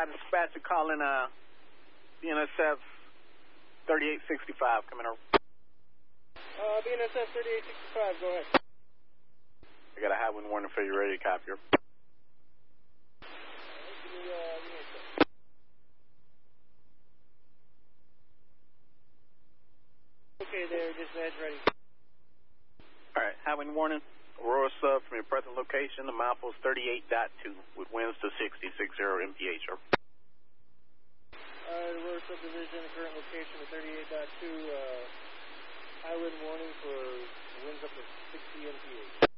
dispatcher calling BNSF 3865 coming over. BNSF 3865, go ahead. I got a high wind warning for you, ready to copy her. Give me a second. Okay there, dispatch ready. Alright, high wind warning. Aurora sub from your present location, the milepost 38.2 with winds to 60 mph. Aurora subdivision, current location of 38.2, high wind warning for winds up to 60 mph.